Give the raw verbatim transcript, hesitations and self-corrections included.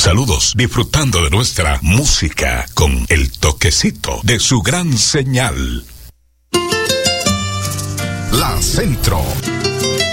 Saludos, disfrutando de nuestra música con el toquecito de su gran señal. La Centro.